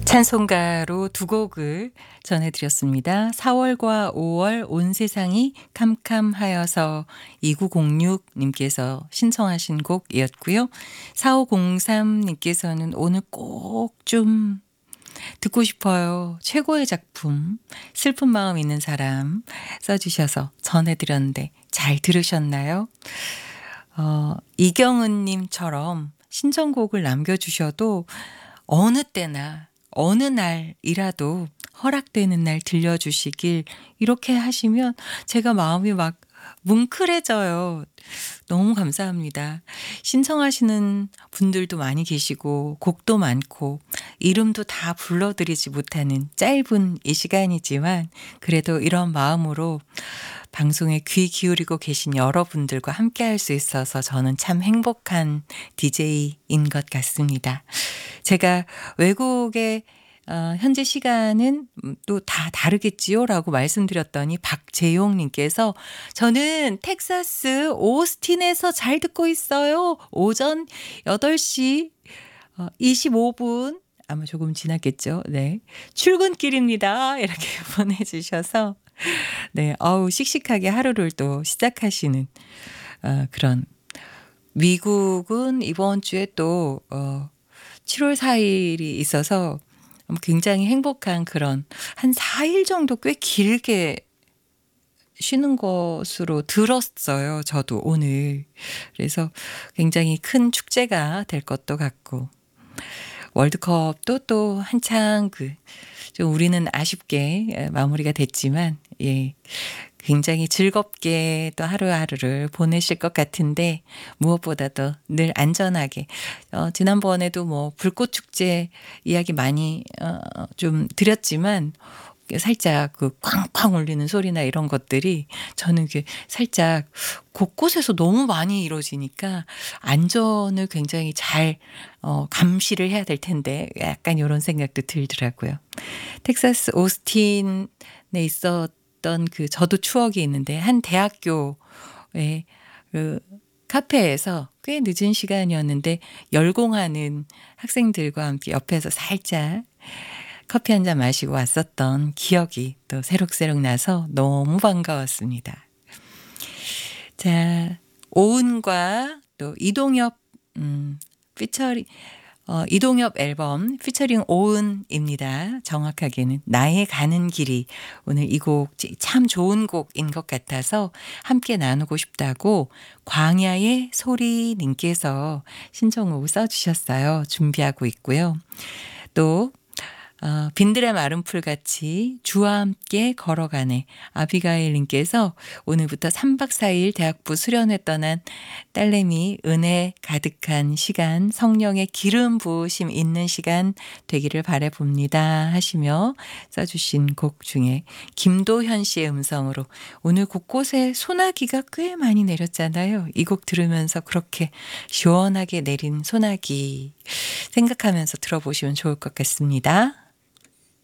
찬송가로 두 곡을 전해드렸습니다. 4월과 5월 온 세상이 캄캄하여서 2906님께서 신청하신 곡이었고요. 4503님께서는 오늘 꼭 좀 듣고 싶어요. 최고의 작품 슬픈 마음 있는 사람 써주셔서 전해드렸는데 잘 들으셨나요? 이경은님처럼 신청곡을 남겨주셔도 어느 때나 어느 날이라도 허락되는 날 들려주시길 이렇게 하시면 제가 마음이 막 뭉클해져요. 너무 감사합니다. 신청하시는 분들도 많이 계시고 곡도 많고 이름도 다 불러드리지 못하는 짧은 이 시간이지만 그래도 이런 마음으로 방송에 귀 기울이고 계신 여러분들과 함께 할 수 있어서 저는 참 행복한 DJ인 것 같습니다. 제가 외국에 현재 시간은 또 다 다르겠지요? 라고 말씀드렸더니 박재용님께서 저는 텍사스 오스틴에서 잘 듣고 있어요. 오전 8시 25분 아마 조금 지났겠죠. 네. 출근길입니다. 이렇게 보내주셔서 네, 씩씩하게 하루를 또 시작하시는 그런 미국은 이번 주에 또 7월 4일이 있어서 굉장히 행복한 그런 한 4일 정도 꽤 길게 쉬는 것으로 들었어요. 저도 오늘. 그래서 굉장히 큰 축제가 될 것도 같고 월드컵도 또 한창 좀 우리는 아쉽게 마무리가 됐지만 예. 굉장히 즐겁게 또 하루하루를 보내실 것 같은데 무엇보다도 늘 안전하게 지난번에도 뭐 불꽃 축제 이야기 많이 좀 드렸지만 살짝 그 쾅쾅 울리는 소리나 이런 것들이 저는 이게 살짝 곳곳에서 너무 많이 이루어지니까 안전을 굉장히 잘 감시를 해야 될 텐데 약간 이런 생각도 들더라고요. 텍사스 오스틴에 있었던 저도 추억이 있는데 한 대학교에 카페에서 꽤 늦은 시간이었는데 열공하는 학생들과 함께 옆에서 살짝 커피 한 잔 마시고 왔었던 기억이 또 새록새록 나서 너무 반가웠습니다. 자, 오은과 또 이동엽 피처링 이동엽 앨범 피처링 오은입니다. 정확하게는 나의 가는 길이 오늘 이 곡 참 좋은 곡인 것 같아서 함께 나누고 싶다고 광야의 소리님께서 신청곡을 써주셨어요. 준비하고 있고요. 또 빈들의 마른 풀같이 주와 함께 걸어가네 아비가일님께서 오늘부터 3박 4일 대학부 수련회 떠난 딸내미 은혜 가득한 시간 성령의 기름 부으심 있는 시간 되기를 바라봅니다 하시며 써주신 곡 중에 김도현 씨의 음성으로 오늘 곳곳에 소나기가 꽤 많이 내렸잖아요. 이 곡 들으면서 그렇게 시원하게 내린 소나기 생각하면서 들어보시면 좋을 것 같습니다.